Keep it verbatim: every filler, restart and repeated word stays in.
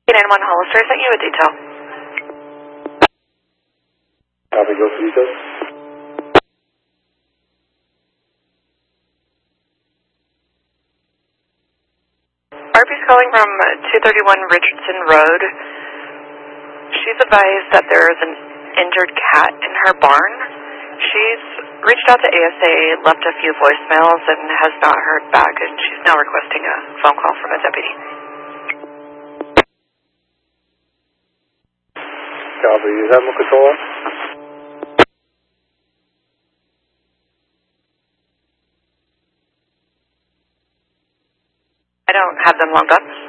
nine one Hollister, sent you a detail. Copy, go for details. R P's calling from two thirty-one Richardson Road. She's advised that there is an injured cat in her barn. She's reached out to A S A, left a few voicemails, and has not heard back, and she's now requesting a phone call from a deputy. Copy, is that Mukatola? I don't have them logged up.